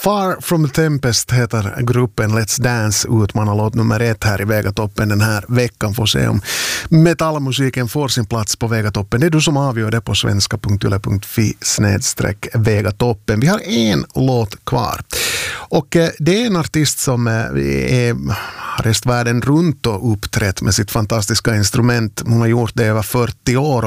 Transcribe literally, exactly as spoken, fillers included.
Far from Tempest heter gruppen Let's Dance, utmanarlåt nummer ett här i Vegatoppen den här veckan. Får se om metallmusiken får sin plats på Vegatoppen. Det är du som avgör det på svenska punkt yle punkt fi snedstreck Vegatoppen. Vi har en låt kvar. Och det är en artist som är restvärlden runt och uppträtt med sitt fantastiska instrument. Hon har gjort det över fyrtio år.